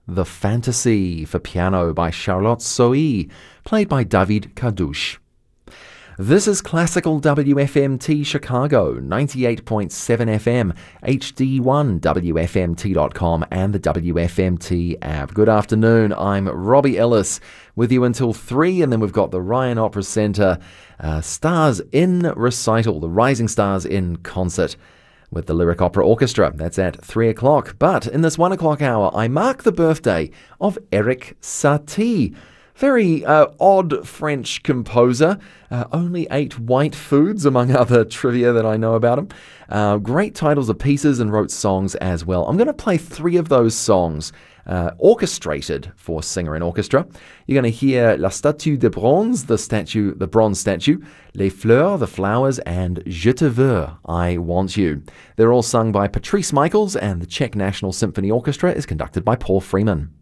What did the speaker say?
The Fantasy for piano by Charlotte Sohi, played by David Carduch. This is Classical WFMT Chicago, 98.7 FM, HD1, WFMT.com, and the WFMT app. Good afternoon, I'm Robbie Ellis, with you until 3, and then we've got the Ryan Opera Centre Stars in Recital, the Rising Stars in Concert, with the Lyric Opera Orchestra. That's at 3 o'clock. But in this 1 o'clock hour, I mark the birthday of Erik Satie. Very odd French composer. Only 8 white foods, among other trivia that I know about him. Great titles of pieces, and wrote songs as well. I'm going to play 3 of those songs orchestrated for singer and orchestra. You're going to hear La Statue de Bronze, the bronze statue, Les Fleurs, the flowers, and Je te veux, I want you. They're all sung by Patrice Michaels, and the Czech National Symphony Orchestra is conducted by Paul Freeman.